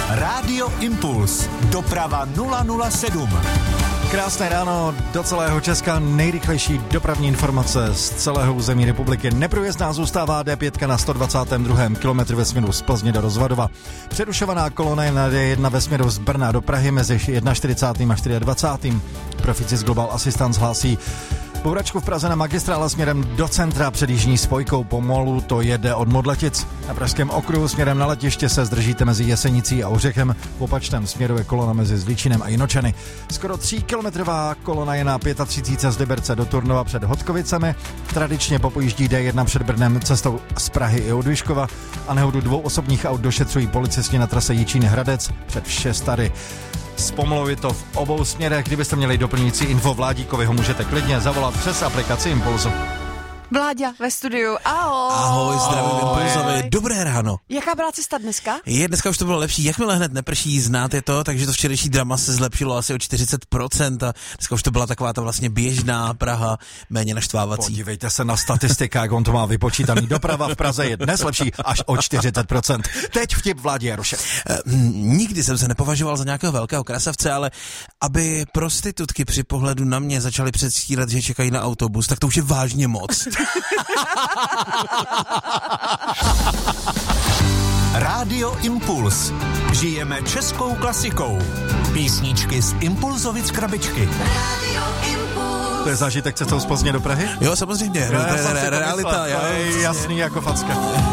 Rádio Impuls. Doprava 007. Krásné ráno do celého Česka, nejrychlejší dopravní informace z celého území republiky. Neprůjezdná zůstává D5 na 122. kilometru ve směru z Plzně do Rozvadova. Přerušovaná kolona je na D1 ve směru z Brna do Prahy mezi 41. a 24. Proficis Global Assistance hlásí bouračku v Praze na magistrále směrem do centra před jižní spojkou. Pomalu to jede od Modletic. Na Pražském okruhu směrem na letiště se zdržíte mezi Jesenicí a Ořechem. V opačném směru je kolona mezi Zličinem a Jinočany. Skoro 3kilometrová kolona je na 35 z Liberce do Turnova před Hodkovicemi. Tradičně popojíždí D1 před Brnem cestou z Prahy i od Vyškova a nehodu 2 osobních aut došetřují policisti na trase Jičín Hradec před Všestady. Zpomaluje je to v obou směrech. Kdybyste měli doplňující info Vládíkovi, ho můžete klidně zavolat přes aplikaci Impulzu. Vláďa ve studiu, ahoj. Ahoj, zdravím Impulzovi, dobré ráno. Jaká byla cesta dneska? Dneska už to bylo lepší, jakmile hned neprší, znáte to, takže to včerejší drama se zlepšilo asi o 40% a dneska už to byla taková ta vlastně běžná Praha, méně naštvávací. Podívejte se na statistika, jak on to má vypočítaný. Doprava v Praze je dnes lepší až o 40%. Teď vtip Vládě Jaroše. Nikdy jsem se nepovažoval za nějakého velkého krasavce, ale aby prostitutky při pohledu na mě začaly předstírat, že čekají na autobus, tak to už je vážně moc. Rádio Impuls. Žijeme českou klasikou. Písničky z Impulzovic krabičky. Radio Impuls. To je zážitek cestou z Plzně do Prahy? Jo, samozřejmě, to je realita. To je jasný jako facka.